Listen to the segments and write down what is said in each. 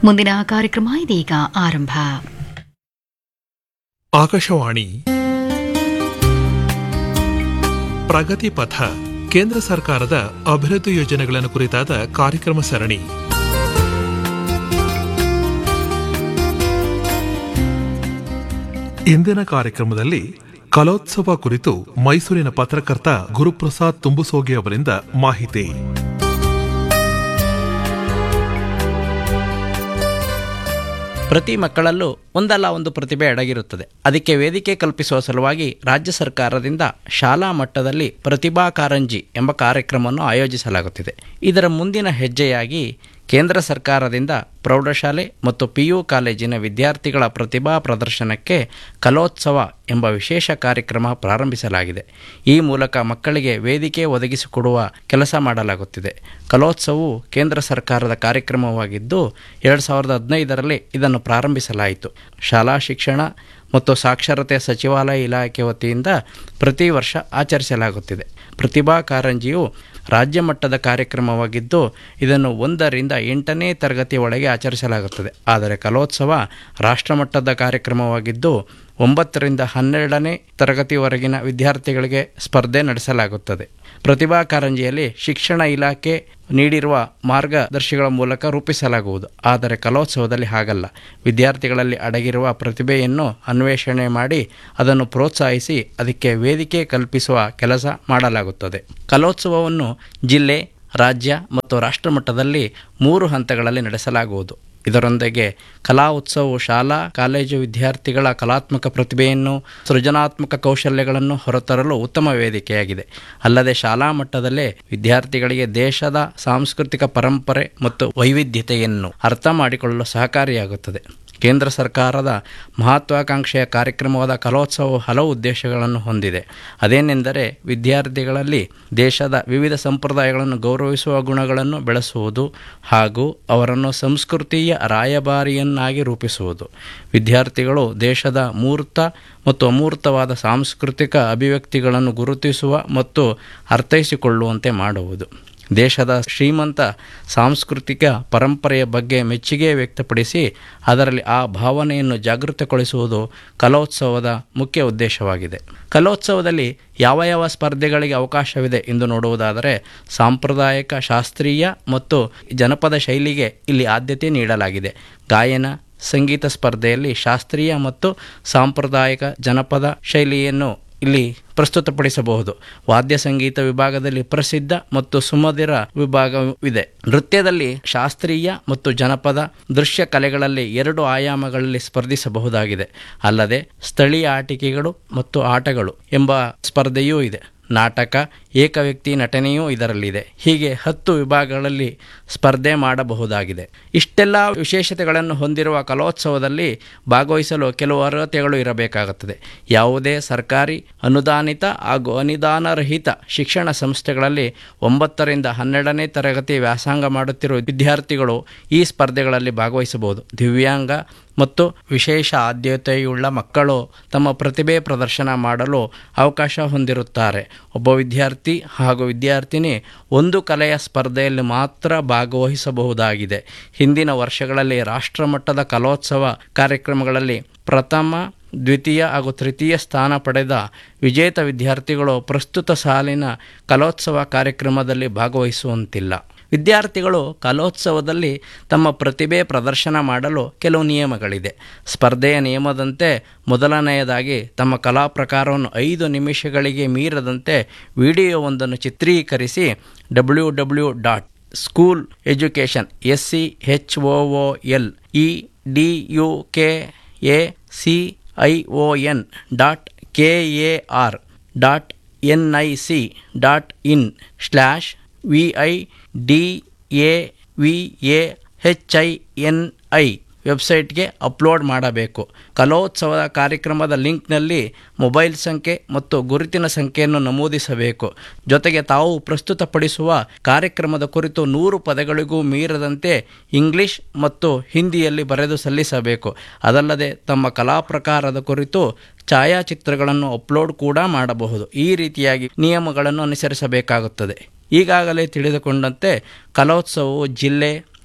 ಮುಂದಿನ ಕಾರ್ಯಕ್ರಮ ಇದೀಗ ಆರಂಭ. ಆಕಾಶವಾಣಿ ಪ್ರಗತಿ ಪಥ, ಕೇಂದ್ರ ಸರ್ಕಾರದ ಅಭಿವೃದ್ಧಿ ಯೋಜನೆಗಳನ್ನು ಕುರಿತಾದ ಕಾರ್ಯಕ್ರಮ ಸರಣಿ. ಇಂದಿನ ಕಾರ್ಯಕ್ರಮದಲ್ಲಿ ಕಲೋತ್ಸವ ಕುರಿತು ಮೈಸೂರಿನ ಪತ್ರಕರ್ತ ಗುರುಪ್ರಸಾದ್ ತುಂಬುಸೋಗೆ ಅವರಿಂದ ಮಾಹಿತಿ. ಪ್ರತಿ ಮಕ್ಕಳಲ್ಲೂ ಒಂದಲ್ಲ ಒಂದು ಪ್ರತಿಭೆ ಅಡಗಿರುತ್ತದೆ. ಅದಕ್ಕೆ ವೇದಿಕೆ ಕಲ್ಪಿಸುವ ಸಲುವಾಗಿ ರಾಜ್ಯ ಸರ್ಕಾರದಿಂದ ಶಾಲಾ ಮಟ್ಟದಲ್ಲಿ ಪ್ರತಿಭಾ ಕಾರಂಜಿ ಎಂಬ ಕಾರ್ಯಕ್ರಮವನ್ನು ಆಯೋಜಿಸಲಾಗುತ್ತಿದೆ. ಇದರ ಮುಂದಿನ ಹೆಜ್ಜೆಯಾಗಿ ಕೇಂದ್ರ ಸರ್ಕಾರದಿಂದ ಪ್ರೌಢಶಾಲೆ ಮತ್ತು PU ಕಾಲೇಜಿನ ವಿದ್ಯಾರ್ಥಿಗಳ ಪ್ರತಿಭಾ ಪ್ರದರ್ಶನಕ್ಕೆ ಕಲೋತ್ಸವ ಎಂಬ ವಿಶೇಷ ಕಾರ್ಯಕ್ರಮ ಪ್ರಾರಂಭಿಸಲಾಗಿದೆ. ಈ ಮೂಲಕ ಮಕ್ಕಳಿಗೆ ವೇದಿಕೆ ಒದಗಿಸಿಕೊಡುವ ಕೆಲಸ ಮಾಡಲಾಗುತ್ತಿದೆ. ಕಲೋತ್ಸವವು ಕೇಂದ್ರ ಸರ್ಕಾರದ ಕಾರ್ಯಕ್ರಮವಾಗಿದ್ದು 2015ರಲ್ಲಿ ಇದನ್ನು ಪ್ರಾರಂಭಿಸಲಾಯಿತು. ಶಾಲಾ ಶಿಕ್ಷಣ ಮತ್ತು ಸಾಕ್ಷರತೆ ಸಚಿವಾಲಯ ಇಲಾಖೆ ವತಿಯಿಂದ ಪ್ರತಿ ವರ್ಷ ಆಚರಿಸಲಾಗುತ್ತಿದೆ. ಪ್ರತಿಭಾ ಕಾರಂಜಿಯು ರಾಜ್ಯ ಮಟ್ಟದ ಕಾರ್ಯಕ್ರಮವಾಗಿದ್ದು ಇದನ್ನು 1ರಿಂದ 8ನೇ ತರಗತಿಯೊಳಗೆ ಆಚರಿಸಲಾಗುತ್ತದೆ. ಆದರೆ ಕಲೋತ್ಸವ ರಾಷ್ಟ್ರಮಟ್ಟದ ಕಾರ್ಯಕ್ರಮವಾಗಿದ್ದು 9ರಿಂದ 12ನೇ ತರಗತಿವರೆಗಿನ ವಿದ್ಯಾರ್ಥಿಗಳಿಗೆ ಸ್ಪರ್ಧೆ ನಡೆಸಲಾಗುತ್ತದೆ. ಪ್ರತಿಭಾ ಕಾರಂಜಿಯಲ್ಲಿ ಶಿಕ್ಷಣ ಇಲಾಖೆ ನೀಡಿರುವ ಮಾರ್ಗದರ್ಶಿಗಳ ಮೂಲಕ ರೂಪಿಸಲಾಗುವುದು. ಆದರೆ ಕಲೋತ್ಸವದಲ್ಲಿ ಹಾಗಲ್ಲ. ವಿದ್ಯಾರ್ಥಿಗಳಲ್ಲಿ ಅಡಗಿರುವ ಪ್ರತಿಭೆಯನ್ನು ಅನ್ವೇಷಣೆ ಮಾಡಿ ಅದನ್ನು ಪ್ರೋತ್ಸಾಹಿಸಿ ಅದಕ್ಕೆ ವೇದಿಕೆ ಕಲ್ಪಿಸುವ ಕೆಲಸ ಮಾಡಲಾಗುತ್ತದೆ. ಕಲೋತ್ಸವವನ್ನು ಜಿಲ್ಲೆ, ರಾಜ್ಯ ಮತ್ತು ರಾಷ್ಟ್ರಮಟ್ಟದಲ್ಲಿ 3 ಹಂತಗಳಲ್ಲಿ ನಡೆಸಲಾಗುವುದು. ಇದರೊಂದಿಗೆ ಕಲಾ ಉತ್ಸವವು ಶಾಲಾ ಕಾಲೇಜು ವಿದ್ಯಾರ್ಥಿಗಳ ಕಲಾತ್ಮಕ ಪ್ರತಿಭೆಯನ್ನು, ಸೃಜನಾತ್ಮಕ ಕೌಶಲ್ಯಗಳನ್ನು ಹೊರತರಲು ಉತ್ತಮ ವೇದಿಕೆಯಾಗಿದೆ. ಅಲ್ಲದೆ ಶಾಲಾ ಮಟ್ಟದಲ್ಲೇ ವಿದ್ಯಾರ್ಥಿಗಳಿಗೆ ದೇಶದ ಸಾಂಸ್ಕೃತಿಕ ಪರಂಪರೆ ಮತ್ತು ವೈವಿಧ್ಯತೆಯನ್ನು ಅರ್ಥ ಮಾಡಿಕೊಳ್ಳಲು ಸಹಕಾರಿಯಾಗುತ್ತದೆ. ಕೇಂದ್ರ ಸರ್ಕಾರದ ಮಹತ್ವಾಕಾಂಕ್ಷೆಯ ಕಾರ್ಯಕ್ರಮವಾದ ಕಲೋತ್ಸವವು ಹಲವು ಉದ್ದೇಶಗಳನ್ನು ಹೊಂದಿದೆ. ಅದೇನೆಂದರೆ ವಿದ್ಯಾರ್ಥಿಗಳಲ್ಲಿ ದೇಶದ ವಿವಿಧ ಸಂಪ್ರದಾಯಗಳನ್ನು ಗೌರವಿಸುವ ಗುಣಗಳನ್ನು ಬೆಳೆಸುವುದು ಹಾಗೂ ಅವರನ್ನು ಸಂಸ್ಕೃತಿಯ ರಾಯಭಾರಿಯನ್ನಾಗಿ ರೂಪಿಸುವುದು. ವಿದ್ಯಾರ್ಥಿಗಳು ದೇಶದ ಮೂರ್ತ ಮತ್ತು ಅಮೂರ್ತವಾದ ಸಾಂಸ್ಕೃತಿಕ ಅಭಿವ್ಯಕ್ತಿಗಳನ್ನು ಗುರುತಿಸುವ ಮತ್ತು ಅರ್ಥೈಸಿಕೊಳ್ಳುವಂತೆ ಮಾಡುವುದು. ದೇಶದ ಶ್ರೀಮಂತ ಸಾಂಸ್ಕೃತಿಕ ಪರಂಪರೆಯ ಬಗ್ಗೆ ಮೆಚ್ಚುಗೆ ವ್ಯಕ್ತಪಡಿಸಿ ಅದರಲ್ಲಿ ಆ ಭಾವನೆಯನ್ನು ಜಾಗೃತಗೊಳಿಸುವುದು ಕಲೋತ್ಸವದ ಮುಖ್ಯ ಉದ್ದೇಶವಾಗಿದೆ. ಕಲೋತ್ಸವದಲ್ಲಿ ಯಾವ ಸ್ಪರ್ಧೆಗಳಿಗೆ ಅವಕಾಶವಿದೆ ಎಂದು ನೋಡುವುದಾದರೆ ಸಾಂಪ್ರದಾಯಿಕ, ಶಾಸ್ತ್ರೀಯ ಮತ್ತು ಜನಪದ ಶೈಲಿಗೆ ಇಲ್ಲಿ ಆದ್ಯತೆ ನೀಡಲಾಗಿದೆ. ಗಾಯನ, ಸಂಗೀತ ಸ್ಪರ್ಧೆಯಲ್ಲಿ ಶಾಸ್ತ್ರೀಯ ಮತ್ತು ಸಾಂಪ್ರದಾಯಿಕ ಜನಪದ ಶೈಲಿಯನ್ನು ಇಲ್ಲಿ ಪ್ರಸ್ತುತಪಡಿಸಬಹುದು. ವಾದ್ಯ ಸಂಗೀತ ವಿಭಾಗದಲ್ಲಿ ಪ್ರಸಿದ್ಧ ಮತ್ತು ಸುಮಧುರ ವಿಭಾಗವಿದೆ. ನೃತ್ಯದಲ್ಲಿ ಶಾಸ್ತ್ರೀಯ ಮತ್ತು ಜನಪದ, ದೃಶ್ಯ ಕಲೆಗಳಲ್ಲಿ 2 ಆಯಾಮಗಳಲ್ಲಿ ಸ್ಪರ್ಧಿಸಬಹುದಾಗಿದೆ. ಅಲ್ಲದೆ ಸ್ಥಳೀಯ ಆಟಿಕೆಗಳು ಮತ್ತು ಆಟಗಳು ಎಂಬ ಸ್ಪರ್ಧೆಯೂ ಇದೆ. ನಾಟಕ, ಏಕವ್ಯಕ್ತಿ ನಟನೆಯೂ ಇದರಲ್ಲಿದೆ. ಹೀಗೆ 10 ವಿಭಾಗಗಳಲ್ಲಿ ಸ್ಪರ್ಧೆ ಮಾಡಬಹುದಾಗಿದೆ. ಇಷ್ಟೆಲ್ಲ ವಿಶೇಷತೆಗಳನ್ನು ಹೊಂದಿರುವ ಕಲೋತ್ಸವದಲ್ಲಿ ಭಾಗವಹಿಸಲು ಕೆಲವು ಅರ್ಹತೆಗಳು ಇರಬೇಕಾಗುತ್ತದೆ. ಯಾವುದೇ ಸರ್ಕಾರಿ, ಅನುದಾನಿತ ಹಾಗೂ ಅನುದಾನರಹಿತ ಶಿಕ್ಷಣ ಸಂಸ್ಥೆಗಳಲ್ಲಿ 9ರಿಂದ 12ನೇ ತರಗತಿ ವ್ಯಾಸಂಗ ಮಾಡುತ್ತಿರುವ ವಿದ್ಯಾರ್ಥಿಗಳು ಈ ಸ್ಪರ್ಧೆಗಳಲ್ಲಿ ಭಾಗವಹಿಸಬಹುದು. ದಿವ್ಯಾಂಗ ಮತ್ತು ವಿಶೇಷ ಆದ್ಯತೆಯುಳ್ಳ ಮಕ್ಕಳು ತಮ್ಮ ಪ್ರತಿಭೆ ಪ್ರದರ್ಶನ ಮಾಡಲು ಅವಕಾಶ ಹೊಂದಿರುತ್ತಾರೆ. ಒಬ್ಬ ವಿದ್ಯಾರ್ಥಿ ಹಾಗೂ ವಿದ್ಯಾರ್ಥಿನಿ ಒಂದು ಕಲೆಯ ಸ್ಪರ್ಧೆಯಲ್ಲಿ ಮಾತ್ರ ಭಾಗವಹಿಸಬಹುದಾಗಿದೆ. ಹಿಂದಿನ ವರ್ಷಗಳಲ್ಲಿ ರಾಷ್ಟ್ರಮಟ್ಟದ ಕಲೋತ್ಸವ ಕಾರ್ಯಕ್ರಮಗಳಲ್ಲಿ ಪ್ರಥಮ, ದ್ವಿತೀಯ ಹಾಗೂ ತೃತೀಯ ಸ್ಥಾನ ಪಡೆದ ವಿಜೇತ ವಿದ್ಯಾರ್ಥಿಗಳು ಪ್ರಸ್ತುತ ಸಾಲಿನ ಕಲೋತ್ಸವ ಕಾರ್ಯಕ್ರಮದಲ್ಲಿ ಭಾಗವಹಿಸುವಂತಿಲ್ಲ. ವಿದ್ಯಾರ್ಥಿಗಳು ಕಲೋತ್ಸವದಲ್ಲಿ ತಮ್ಮ ಪ್ರತಿಭೆ ಪ್ರದರ್ಶನ ಮಾಡಲು ಕೆಲವು ನಿಯಮಗಳಿದೆ. ಸ್ಪರ್ಧೆಯ ನಿಯಮದಂತೆ ಮೊದಲನೆಯದಾಗಿ ತಮ್ಮ ಕಲಾ ಪ್ರಕಾರವನ್ನು 5 ನಿಮಿಷಗಳಿಗೆ ಮೀರದಂತೆ ವಿಡಿಯೋವೊಂದನ್ನು ಚಿತ್ರೀಕರಿಸಿ www.school.education.nic.in/vidavahini ವೆಬ್ಸೈಟ್ಗೆ ಅಪ್ಲೋಡ್ ಮಾಡಬೇಕು. ಕಲೋತ್ಸವದ ಕಾರ್ಯಕ್ರಮದ ಲಿಂಕ್ನಲ್ಲಿ ಮೊಬೈಲ್ ಸಂಖ್ಯೆ ಮತ್ತು ಗುರುತಿನ ಸಂಖ್ಯೆಯನ್ನು ನಮೂದಿಸಬೇಕು. ಜೊತೆಗೆ ತಾವು ಪ್ರಸ್ತುತಪಡಿಸುವ ಕಾರ್ಯಕ್ರಮದ ಕುರಿತು 100 ಪದಗಳಿಗೂ ಮೀರದಂತೆ ಇಂಗ್ಲಿಷ್ ಮತ್ತು ಹಿಂದಿಯಲ್ಲಿ ಬರೆದು ಸಲ್ಲಿಸಬೇಕು. ಅದಲ್ಲದೆ ತಮ್ಮ ಕಲಾ ಪ್ರಕಾರದ ಕುರಿತು ಛಾಯಾಚಿತ್ರಗಳನ್ನು ಅಪ್ಲೋಡ್ ಕೂಡ ಮಾಡಬಹುದು. ಈ ರೀತಿಯಾಗಿ ನಿಯಮಗಳನ್ನು ಅನುಸರಿಸಬೇಕಾಗುತ್ತದೆ. ಈಗಾಗಲೇ ತಿಳಿದುಕೊಂಡಂತೆ ಕಲೋತ್ಸವವು ಜಿಲ್ಲೆ,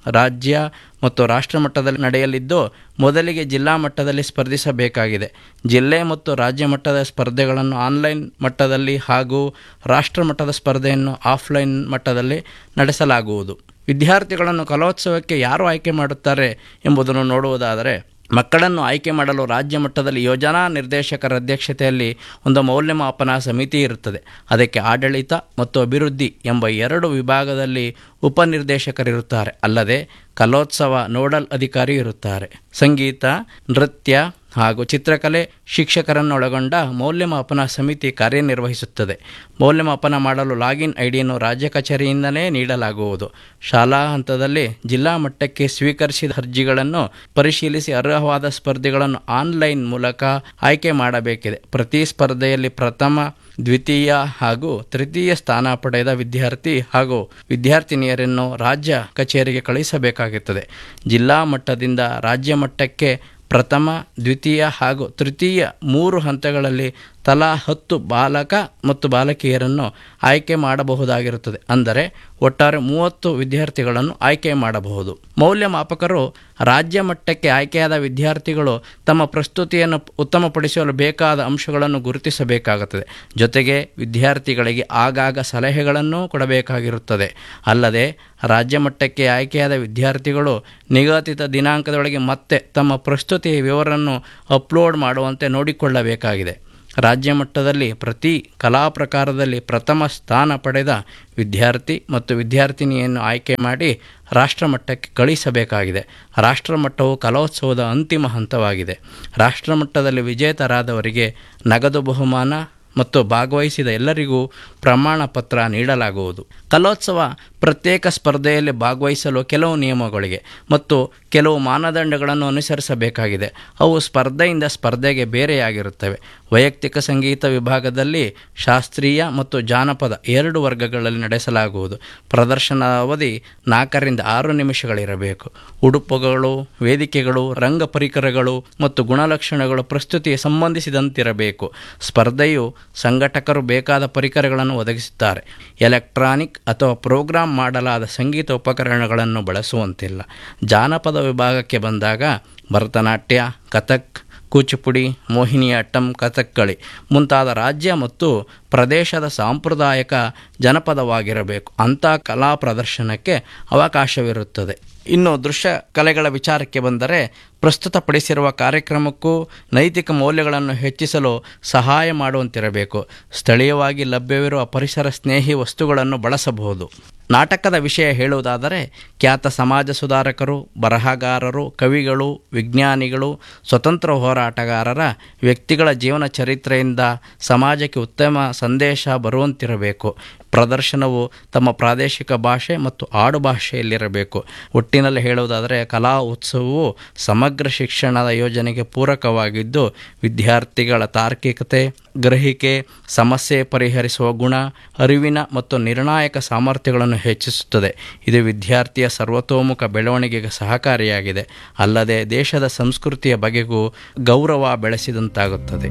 ರಾಜ್ಯ ಮತ್ತು ರಾಷ್ಟ್ರ ಮಟ್ಟದಲ್ಲಿ ನಡೆಯಲಿದ್ದು ಮೊದಲಿಗೆ ಜಿಲ್ಲಾ ಮಟ್ಟದಲ್ಲಿ ಸ್ಪರ್ಧಿಸಬೇಕಾಗಿದೆ. ಜಿಲ್ಲೆ ಮತ್ತು ರಾಜ್ಯ ಮಟ್ಟದ ಸ್ಪರ್ಧೆಗಳನ್ನು ಆನ್ಲೈನ್ ಮಟ್ಟದಲ್ಲಿ ಹಾಗೂ ರಾಷ್ಟ್ರ ಮಟ್ಟದ ಸ್ಪರ್ಧೆಯನ್ನು ಆಫ್ಲೈನ್ ಮಟ್ಟದಲ್ಲಿ ನಡೆಸಲಾಗುವುದು. ವಿದ್ಯಾರ್ಥಿಗಳನ್ನು ಕಲೋತ್ಸವಕ್ಕೆ ಯಾರು ಆಯ್ಕೆ ಮಾಡುತ್ತಾರೆ ಎಂಬುದನ್ನು ನೋಡುವುದಾದರೆ, ಮಕ್ಕಳನ್ನು ಆಯ್ಕೆ ಮಾಡಲು ರಾಜ್ಯ ಮಟ್ಟದಲ್ಲಿ ಯೋಜನಾ ನಿರ್ದೇಶಕರ ಅಧ್ಯಕ್ಷತೆಯಲ್ಲಿ ಒಂದು ಮೌಲ್ಯಮಾಪನ ಸಮಿತಿ ಇರುತ್ತದೆ. ಅದಕ್ಕೆ ಆಡಳಿತ ಮತ್ತು ಅಭಿವೃದ್ಧಿ ಎಂಬ 2 ವಿಭಾಗದಲ್ಲಿ ಉಪನಿರ್ದೇಶಕರಿರುತ್ತಾರೆ. ಅಲ್ಲದೆ ಕಲೋತ್ಸವ ನೋಡಲ್ ಅಧಿಕಾರಿ ಇರುತ್ತಾರೆ. ಸಂಗೀತ, ನೃತ್ಯ ಹಾಗೂ ಚಿತ್ರಕಲೆ ಶಿಕ್ಷಕರನ್ನೊಳಗೊಂಡ ಮೌಲ್ಯಮಾಪನ ಸಮಿತಿ ಕಾರ್ಯನಿರ್ವಹಿಸುತ್ತದೆ. ಮೌಲ್ಯಮಾಪನ ಮಾಡಲು ಲಾಗಿನ್ ಐಡಿಯನ್ನು ರಾಜ್ಯ ಕಚೇರಿಯಿಂದಲೇ ನೀಡಲಾಗುವುದು. ಶಾಲಾ ಹಂತದಲ್ಲಿ ಜಿಲ್ಲಾ ಮಟ್ಟಕ್ಕೆ ಸ್ವೀಕರಿಸಿದ ಅರ್ಜಿಗಳನ್ನು ಪರಿಶೀಲಿಸಿ ಅರ್ಹವಾದ ಸ್ಪರ್ಧಿಗಳನ್ನು ಆನ್ಲೈನ್ ಮೂಲಕ ಆಯ್ಕೆ ಮಾಡಬೇಕಿದೆ. ಪ್ರತಿ ಸ್ಪರ್ಧೆಯಲ್ಲಿ ಪ್ರಥಮ, ದ್ವಿತೀಯ ಹಾಗೂ ತೃತೀಯ ಸ್ಥಾನ ಪಡೆದ ವಿದ್ಯಾರ್ಥಿ ಹಾಗೂ ವಿದ್ಯಾರ್ಥಿನಿಯರನ್ನು ರಾಜ್ಯ ಕಚೇರಿಗೆ ಕಳುಹಿಸಬೇಕಾಗುತ್ತದೆ. ಜಿಲ್ಲಾ ಮಟ್ಟದಿಂದ ರಾಜ್ಯ ಮಟ್ಟಕ್ಕೆ ಪ್ರಥಮ, ದ್ವಿತೀಯ ಹಾಗೂ ತೃತೀಯ 3 ಹಂತಗಳಲ್ಲಿ ತಲಾ 10 ಬಾಲಕ ಮತ್ತು ಬಾಲಕಿಯರನ್ನು ಆಯ್ಕೆ ಮಾಡಬಹುದಾಗಿರುತ್ತದೆ. ಅಂದರೆ ಒಟ್ಟಾರೆ 30 ವಿದ್ಯಾರ್ಥಿಗಳನ್ನು ಆಯ್ಕೆ ಮಾಡಬಹುದು. ಮೌಲ್ಯಮಾಪಕರು ರಾಜ್ಯ ಮಟ್ಟಕ್ಕೆ ಆಯ್ಕೆಯಾದ ವಿದ್ಯಾರ್ಥಿಗಳು ತಮ್ಮ ಪ್ರಸ್ತುತಿಯನ್ನು ಉತ್ತಮಪಡಿಸಲು ಬೇಕಾದ ಅಂಶಗಳನ್ನು ಗುರುತಿಸಬೇಕಾಗುತ್ತದೆ. ಜೊತೆಗೆ ವಿದ್ಯಾರ್ಥಿಗಳಿಗೆ ಆಗಾಗ ಸಲಹೆಗಳನ್ನು ಕೊಡಬೇಕಾಗಿರುತ್ತದೆ. ಅಲ್ಲದೆ ರಾಜ್ಯ ಮಟ್ಟಕ್ಕೆ ಆಯ್ಕೆಯಾದ ವಿದ್ಯಾರ್ಥಿಗಳು ನಿಗದಿತ ದಿನಾಂಕದೊಳಗೆ ಮತ್ತೆ ತಮ್ಮ ಪ್ರಸ್ತುತಿಯ ವಿವರವನ್ನು ಅಪ್ಲೋಡ್ ಮಾಡುವಂತೆ ನೋಡಿಕೊಳ್ಳಬೇಕಾಗಿದೆ. ರಾಜ್ಯ ಮಟ್ಟದಲ್ಲಿ ಪ್ರತಿ ಕಲಾ ಪ್ರಕಾರದಲ್ಲಿ ಪ್ರಥಮ ಸ್ಥಾನ ಪಡೆದ ವಿದ್ಯಾರ್ಥಿ ಮತ್ತು ವಿದ್ಯಾರ್ಥಿನಿಯನ್ನು ಆಯ್ಕೆ ಮಾಡಿ ರಾಷ್ಟ್ರಮಟ್ಟಕ್ಕೆ ಕಳುಹಿಸಬೇಕಾಗಿದೆ. ರಾಷ್ಟ್ರಮಟ್ಟವು ಕಲೋತ್ಸವದ ಅಂತಿಮ ಹಂತವಾಗಿದೆ. ರಾಷ್ಟ್ರಮಟ್ಟದಲ್ಲಿ ವಿಜೇತರಾದವರಿಗೆ ನಗದು ಬಹುಮಾನ ಮತ್ತು ಭಾಗವಹಿಸಿದ ಎಲ್ಲರಿಗೂ ಪ್ರಮಾಣ ಪತ್ರ ನೀಡಲಾಗುವುದು. ಕಲೋತ್ಸವ ಪ್ರತ್ಯೇಕ ಸ್ಪರ್ಧೆಯಲ್ಲಿ ಭಾಗವಹಿಸಲು ಕೆಲವು ನಿಯಮಗಳಿಗೆ ಮತ್ತು ಕೆಲವು ಮಾನದಂಡಗಳನ್ನು ಅನುಸರಿಸಬೇಕಾಗಿದೆ. ಅವು ಸ್ಪರ್ಧೆಯಿಂದ ಸ್ಪರ್ಧೆಗೆ ಬೇರೆಯಾಗಿರುತ್ತವೆ. ವೈಯಕ್ತಿಕ ಸಂಗೀತ ವಿಭಾಗದಲ್ಲಿ ಶಾಸ್ತ್ರೀಯ ಮತ್ತು ಜಾನಪದ 2 ವರ್ಗಗಳಲ್ಲಿ ನಡೆಸಲಾಗುವುದು. ಪ್ರದರ್ಶನದ ಅವಧಿ 4 ರಿಂದ 6 ನಿಮಿಷಗಳಿರಬೇಕು. ಉಡುಪುಗಳು, ವೇದಿಕೆಗಳು, ರಂಗ ಪರಿಕರಗಳು ಮತ್ತು ಗುಣಲಕ್ಷಣಗಳು ಪ್ರಸ್ತುತಿಗೆ ಸಂಬಂಧಿಸಿದಂತಿರಬೇಕು. ಸ್ಪರ್ಧೆಯು ಸಂಘಟಕರು ಬೇಕಾದ ಪರಿಕರಗಳನ್ನು ಒದಗಿಸುತ್ತಾರೆ. ಎಲೆಕ್ಟ್ರಾನಿಕ್ ಅಥವಾ ಪ್ರೋಗ್ರಾಂ ಮಾಡಲಾದ ಸಂಗೀತ ಉಪಕರಣಗಳನ್ನು ಬಳಸುವಂತಿಲ್ಲ. ಜಾನಪದ ವಿಭಾಗಕ್ಕೆ ಬಂದಾಗ ಭರತನಾಟ್ಯ, ಕಥಕ್, ಕೂಚಿಪುಡಿ, ಮೋಹಿನಿಯಾಟ್ಟಂ, ಕಥಕ್ಕಳಿ ಮುಂತಾದ ರಾಜ್ಯ ಮತ್ತು ಪ್ರದೇಶದ ಸಾಂಪ್ರದಾಯಿಕ ಜನಪದವಾಗಿರಬೇಕು. ಅಂಥ ಕಲಾ ಪ್ರದರ್ಶನಕ್ಕೆ ಅವಕಾಶವಿರುತ್ತದೆ. ಇನ್ನು ದೃಶ್ಯ ಕಲೆಗಳ ವಿಚಾರಕ್ಕೆ ಬಂದರೆ, ಪ್ರಸ್ತುತಪಡಿಸಿರುವ ಕಾರ್ಯಕ್ರಮಕ್ಕೂ ನೈತಿಕ ಮೌಲ್ಯಗಳನ್ನು ಹೆಚ್ಚಿಸಲು ಸಹಾಯ ಮಾಡುವಂತಿರಬೇಕು. ಸ್ಥಳೀಯವಾಗಿ ಲಭ್ಯವಿರುವ ಪರಿಸರ ಸ್ನೇಹಿ ವಸ್ತುಗಳನ್ನು ಬಳಸಬಹುದು. ನಾಟಕದ ವಿಷಯ ಹೇಳುವುದಾದರೆ, ಖ್ಯಾತ ಸಮಾಜ ಸುಧಾರಕರು, ಬರಹಗಾರರು, ಕವಿಗಳು, ವಿಜ್ಞಾನಿಗಳು, ಸ್ವತಂತ್ರ ಹೋರಾಟಗಾರರ ವ್ಯಕ್ತಿಗಳ ಜೀವನ ಚರಿತ್ರೆಯಿಂದ ಸಮಾಜಕ್ಕೆ ಉತ್ತಮ ಸಂದೇಶ ಬರುವಂತಿರಬೇಕು. ಪ್ರದರ್ಶನವು ತಮ್ಮ ಪ್ರಾದೇಶಿಕ ಭಾಷೆ ಮತ್ತು ಆಡು ಭಾಷೆಯಲ್ಲಿರಬೇಕು. ಒಟ್ಟಿನಲ್ಲಿ ಹೇಳುವುದಾದರೆ, ಕಲಾ ಉತ್ಸವವು ಸಮಗ್ರ ಶಿಕ್ಷಣದ ಯೋಜನೆಗೆ ಪೂರಕವಾಗಿದ್ದು, ವಿದ್ಯಾರ್ಥಿಗಳ ತಾರ್ಕಿಕತೆ, ಗ್ರಹಿಕೆ, ಸಮಸ್ಯೆ ಪರಿಹರಿಸುವ ಗುಣ, ಅರಿವಿನ ಮತ್ತು ನಿರ್ಣಾಯಕ ಸಾಮರ್ಥ್ಯಗಳನ್ನು ಹೆಚ್ಚಿಸುತ್ತದೆ. ಇದು ವಿದ್ಯಾರ್ಥಿಯ ಸರ್ವತೋಮುಖ ಬೆಳವಣಿಗೆಗೆ ಸಹಕಾರಿಯಾಗಿದೆ. ಅಲ್ಲದೆ ದೇಶದ ಸಂಸ್ಕೃತಿಯ ಬಗೆಗೂ ಗೌರವ ಬೆಳೆಸಿದಂತಾಗುತ್ತದೆ.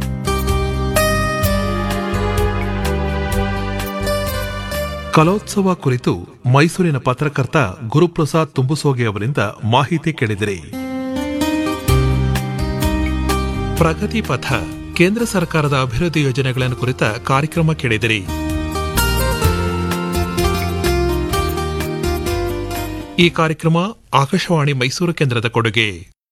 ಕಲೋತ್ಸವ ಕುರಿತು ಮೈಸೂರಿನ ಪತ್ರಕರ್ತ ಗುರುಪ್ರಸಾದ್ ತುಂಬುಸೋಗೆ ಅವರಿಂದ ಮಾಹಿತಿ ಕೇಳಿದಿರಿ. ಪ್ರಗತಿ ಪಥ ಕೇಂದ್ರ ಸರ್ಕಾರದ ಅಭಿವೃದ್ಧಿ ಯೋಜನೆಗಳನ್ನು ಕುರಿತ ಕಾರ್ಯಕ್ರಮ ಕೇಳಿದಿರಿ. ಈ ಕಾರ್ಯಕ್ರಮ ಆಕಾಶವಾಣಿ ಮೈಸೂರು ಕೇಂದ್ರದ ಕೊಡುಗೆ.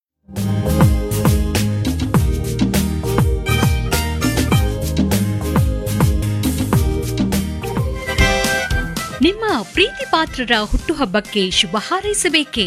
ನಿಮ್ಮ ಪ್ರೀತಿ ಪಾತ್ರರ ಹುಟ್ಟುಹಬ್ಬಕ್ಕೆ ಶುಭ ಹಾರೈಸಬೇಕೇ?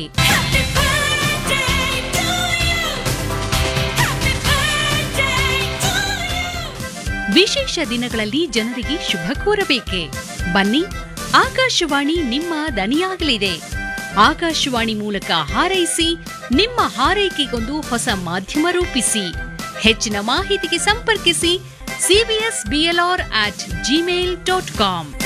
ವಿಶೇಷ ದಿನಗಳಲ್ಲಿ ಜನರಿಗೆ ಶುಭ ಕೋರಬೇಕೆ? ಬನ್ನಿ, ಆಕಾಶವಾಣಿ ನಿಮ್ಮ ದನಿಯಾಗಲಿದೆ. ಆಕಾಶವಾಣಿ ಮೂಲಕ ಹಾರೈಸಿ, ನಿಮ್ಮ ಹಾರೈಕೆಗೊಂದು ಹೊಸ ಮಾಧ್ಯಮ ರೂಪಿಸಿ. ಹೆಚ್ಚಿನ ಮಾಹಿತಿಗೆ ಸಂಪರ್ಕಿಸಿ cbsblr@gmail.com.